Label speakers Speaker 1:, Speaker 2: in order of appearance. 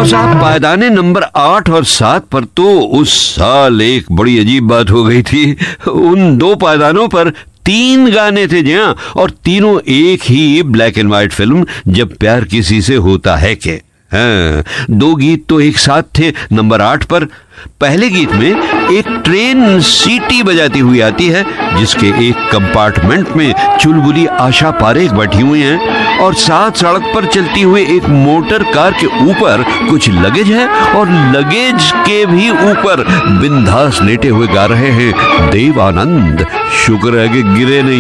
Speaker 1: और साहब पायदाने नंबर 8 और 7 पर तो उस साल एक बड़ी अजीब बात हो गई थी। उन 2 पायदानों पर 3 गाने थे जी हाँ, और तीनों एक ही ब्लैक एंड व्हाइट फिल्म जब प्यार किसी से होता है के। हाँ, 2 गीत तो एक साथ थे। नंबर 8 पर पहले गीत में एक ट्रेन सीटी बजाती हुई आती है, जिसके एक कंपार्टमेंट में चुलबुली आशा पारेख बैठी हुई हैं, और साथ सड़क पर चलती हुई एक मोटर कार के ऊपर कुछ लगेज है, और लगेज के भी ऊपर बिंदास लेटे हुए गा रहे हैं देव आनंद। शुक्र है कि गिरे नहीं।